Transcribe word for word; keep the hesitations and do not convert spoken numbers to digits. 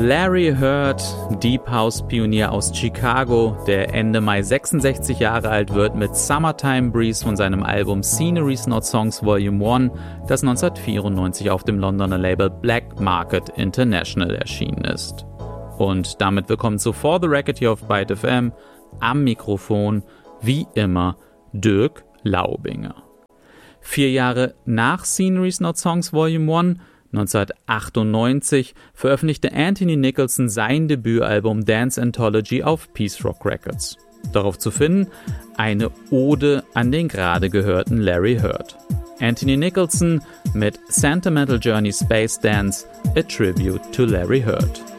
Larry Heard, Deep House Pionier aus Chicago, der Ende Mai sechsundsechzig Jahre alt wird, mit Summertime Breeze von seinem Album Sceneries Not Songs Volume eins, das neunzehnhundertvierundneunzig auf dem Londoner Label Black Market International erschienen ist. Und damit willkommen zu For the Record hier auf Byte F M, am Mikrofon, wie immer, Dirk Laubinger. Vier Jahre nach Sceneries Not Songs Volume eins, neunzehnhundertachtundneunzig, veröffentlichte Anthony Nicholson sein Debütalbum Dance Anthology auf Peace Rock Records. Darauf zu finden eine Ode an den gerade gehörten Larry Heard. Anthony Nicholson mit Sentimental Journey Space Dance, a Tribute to Larry Heard.